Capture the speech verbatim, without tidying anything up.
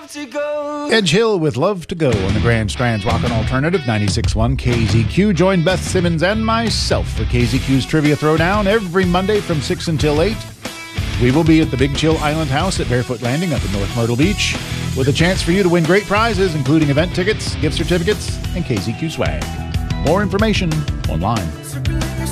love to go. Edge Hill with Love to Go on the Grand Strands Rockin' Alternative ninety-six point one K Z Q. Join Beth Simmons and myself for K Z Q's Trivia Throwdown every Monday from six until eight. We will be at the Big Chill Island House at Barefoot Landing up in North Myrtle Beach with a chance for you to win great prizes, including event tickets, gift certificates, and K Z Q swag. More information online.